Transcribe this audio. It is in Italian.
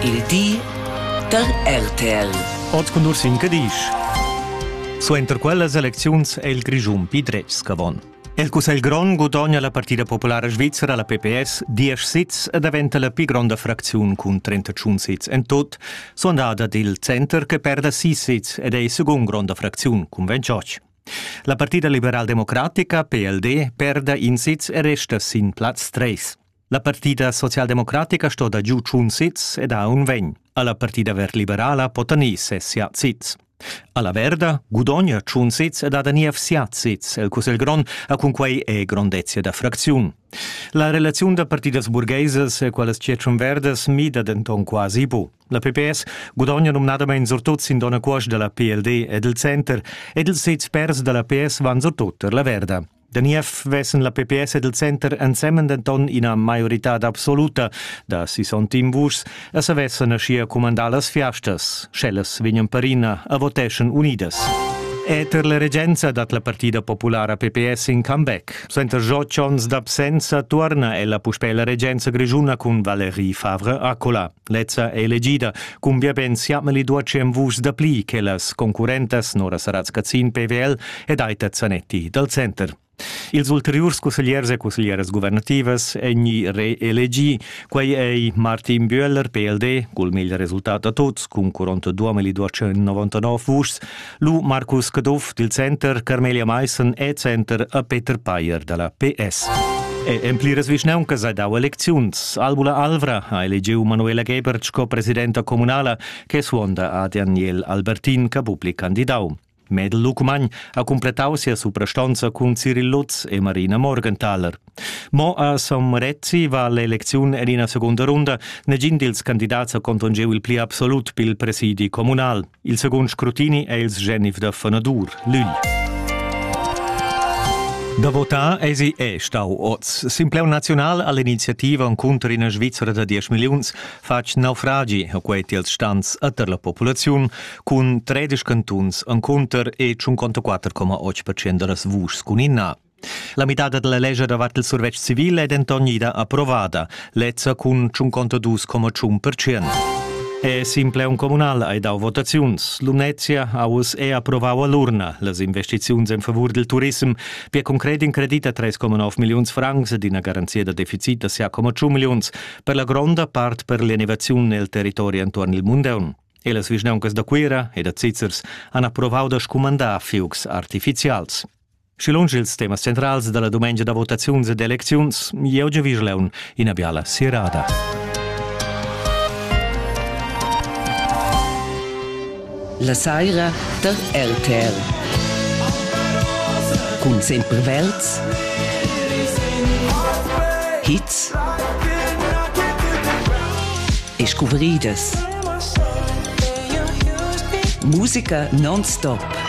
Il di der RTL. Oz con Ursin Cadisch. Su enter quelles elecziuns è il Grigiun Pidrets cavon. El Cusel Gron guadagna la Partida Popolare Svizzera, la PPS, 10 sits ed diventa la più grande frazione con 31 sits. En tot, so andata del Center che perde 6 sits ed è la seconda grande frazione con 28. La Partida Liberal Democratica, PLD, perde in sits e resta sin Platz 3. La Partida Socialdemocratica sta da giù 1 sits ed ha un vegn. Alla Partida Vert Liberala potani 6 sits. Alla Verda guadagna 1 sits ed ha da 9 sits. El Cusel Gron ha con quei è grandezia da frazione. La relazione da partidas burgueses e quelles cietron verdes mida denton quasi bo. La PPS guadagna nominadamente sortuts in dona quash della PLD e del Center ed il sits pers della PS van sortutter la Verda. Da nief vessen la PPS e del Center insieme denton in una majorità absoluta da 60 vurs e se vessen a scia comandare las fiastas. Schelles vignan parina a voteschen unidas. Eter la regenza dat la Partida Popolare PPS in comeback. Suenter giotchons d'absenza torna e la puspella regenza grigiuna con Valérie Favre-Acola. Lezza è elegida, con bia ben siameli 200 vus da pli che las concurrentes Nora Saraz-Cazzin PVL ed Aita Zanetti del Center. Ils ulteriors consigliers e consiglieres governatives egni re-elegi, quei ei Martin Bühler, PLD, col meglio risultato a tots, con 42.299 vus, Lu Markus Kadoff del Center, Carmelia Meissen e Center a Peter Payer della PS. E emplires visneuncas ai dau elecziuns. Albula Alvra ha elegiu Manuela Gebertsch co-presidenta comunala che suonda a Daniel Albertin ca public candidau. Mädel Lucumagn ha completau sia suprastanza con Cyril Lutz e Marina Morgenthaler. Mo a Sommerezzi va l'elezione in una seconda ronda, negin dils candidats a contongeu il pli absolut pil presidi comunal. Il secondo scrutini è ils Genif da Fanadur, Lüll. Da votar esi stau oz. Simpleu national all'iniziativa incontro in Svizzera da 10 milions fac naufragi a quei tils stans atter la popolazione con 13 cantuns incontro e 54,8% deras vus con inna. La metà della legge davanti il surveg civile è dentonida approvata, lezza con 52,1%. È simple un comunal ai dau votaziuns. Lumnezia aus è approvau all'urna las investiziuns in favur del turism per concret in credita 3,9 milions francs ed una garanzia da deficit da 6,2 milions per la gronda part per l'innovazione nel territorio intorno al mundeun. E las visneuncas da Quera e da Zizzers han approvau da scumandar fiugs artificials. Schilungi ils temas centrals della domenica da votaziuns ed elecziuns, jeu già visleun in abiala sirada. La Saira der RTL. Con sempre verts, hits e scuveridas. Musica non-stop.